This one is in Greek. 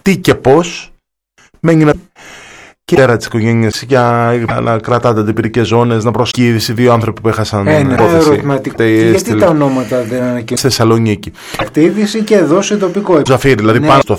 τι και πώς, με και πέρα της οικογένειας για να κρατάτε αντιπυρικές ζώνες, να προσκύδει δύο άνθρωποι που έχασαν υπόθεση. Γιατί τα ονόματα δεν ανακοινώνουν. Στη Θεσσαλονίκη. Ακτίδηση και εδώ σε τοπικό. Ζαφύρι, δηλαδή πάνω στο